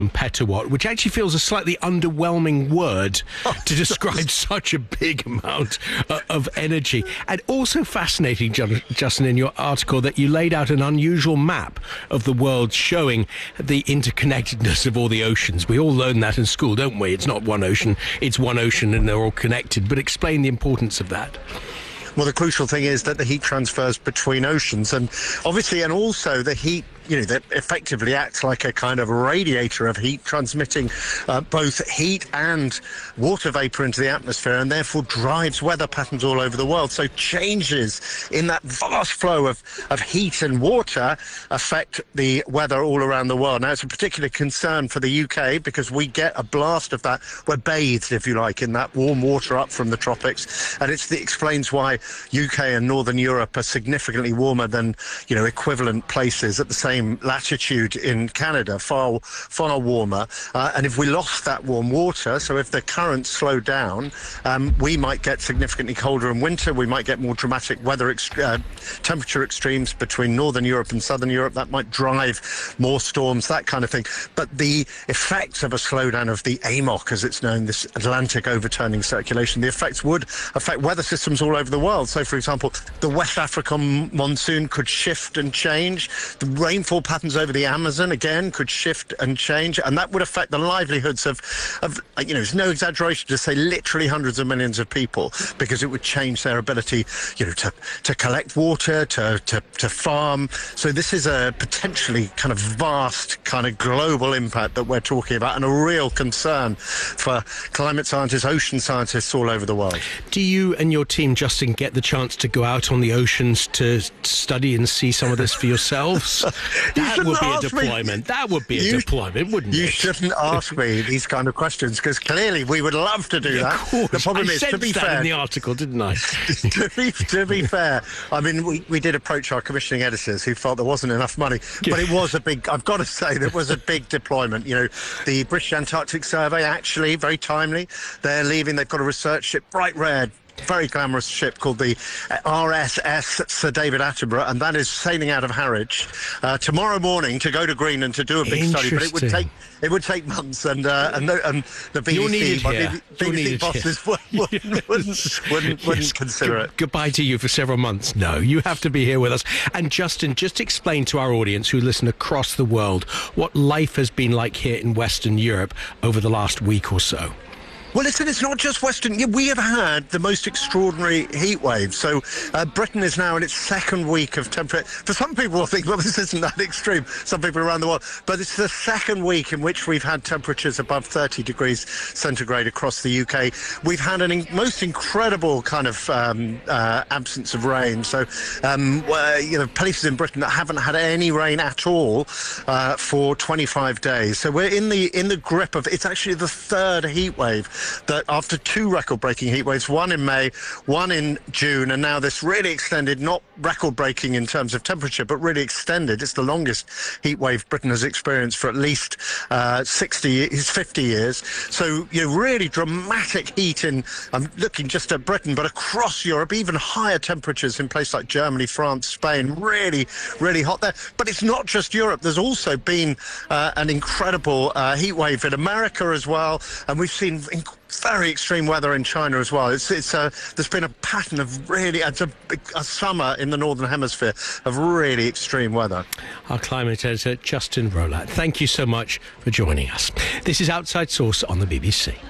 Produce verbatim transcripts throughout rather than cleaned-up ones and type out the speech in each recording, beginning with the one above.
petawatt, which actually feels a slightly underwhelming word to describe such a big amount uh, of energy. And also fascinating, Justin, in your article, that you laid out an unusual map of the world showing the interconnectedness of all the oceans. We all learn that in school, don't we? It's not one ocean, it's one ocean and they're all connected. But explain the importance of that. Well, the crucial thing is that the heat transfers between oceans, and obviously, and also the heat, you know, that effectively acts like a kind of radiator of heat, transmitting uh, both heat and water vapor into the atmosphere, and therefore drives weather patterns all over the world. So changes in that vast flow of, of heat and water affect the weather all around the world. Now, it's a particular concern for the U K because we get a blast of that. We're bathed, if you like, in that warm water up from the tropics, and it's the, explains why U K and Northern Europe are significantly warmer than, you know, equivalent places at the same latitude in Canada, far far warmer. Uh, and if we lost that warm water, so if the currents slowed down, um, we might get significantly colder in winter. We might get more dramatic weather ex uh, temperature extremes between Northern Europe and Southern Europe. That might drive more storms, that kind of thing. But the effects of a slowdown of the A M O C, as it's known, this Atlantic overturning circulation, the effects would affect weather systems all over the world. So, for example, the West African monsoon could shift and change. The rainfall patterns over the Amazon, again, could shift and change, and that would affect the livelihoods of, of, you know, it's no exaggeration to say literally hundreds of millions of people, because it would change their ability, you know, to, to collect water, to, to, to farm. So this is a potentially kind of vast kind of global impact that we're talking about, and a real concern for climate scientists, ocean scientists all over the world. Do you and your team, Justin, get the chance to go out on the oceans to study and see some of this for yourselves? That would be a deployment. Me. That would be a you, deployment, wouldn't you it? You shouldn't ask me these kind of questions, because clearly we would love to do that. Of course. The problem I is, to be that fair, in the article, didn't I? to, be, to be fair, I mean, we, we did approach our commissioning editors who felt there wasn't enough money, but it was a big, I've got to say, there was a big deployment. You know, the British Antarctic Survey, actually, very timely, they're leaving, they've got a research ship, bright red, very glamorous ship called the R S S Sir David Attenborough, and that is sailing out of Harwich uh, tomorrow morning to go to Greenland to do a big study. But it would take it would take months, and uh, and, the, and the B B C, my B B C bosses wouldn't wouldn't, wouldn't, wouldn't, wouldn't yes. consider it. Goodbye to you for several months. No, you have to be here with us. And Justin, just explain to our audience who listen across the world what life has been like here in Western Europe over the last week or so. Well, listen, it's not just Western. We have had the most extraordinary heat wave. So uh, Britain is now in its second week of temperature. For some people will think, well, this isn't that extreme, some people around the world, but it's the second week in which we've had temperatures above thirty degrees centigrade across the U K. We've had an in most incredible kind of um, uh, absence of rain. So, um, uh, you know, places in Britain that haven't had any rain at all uh, for twenty-five days. So we're in the, in the grip of, it's actually the third heat wave that after two record-breaking heat waves, one in May, one in June, and now this really extended, not record-breaking in terms of temperature, but really extended. It's the longest heat wave Britain has experienced for at least uh, sixty, fifty years. So, you know, really dramatic heat in, I'm looking just at Britain, but across Europe, even higher temperatures in places like Germany, France, Spain, really, really hot there. But it's not just Europe. There's also been uh, an incredible uh, heat wave in America as well, and we've seen very extreme weather in China as well. It's, it's uh, there's been a pattern of really, it's a, a summer in the Northern Hemisphere of really extreme weather. Our climate editor, Justin Rowlatt, thank you so much for joining us. This is Outside Source on the B B C.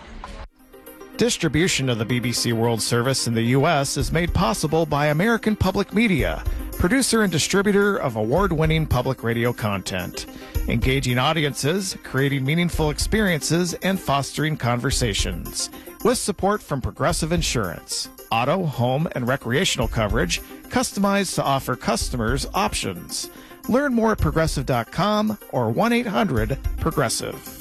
Distribution of the B B C World Service in the U S is made possible by American Public Media, producer and distributor of award-winning public radio content. Engaging audiences, creating meaningful experiences, and fostering conversations. With support from Progressive Insurance. Auto, home, and recreational coverage customized to offer customers options. Learn more at progressive dot com or one eight hundred progressive.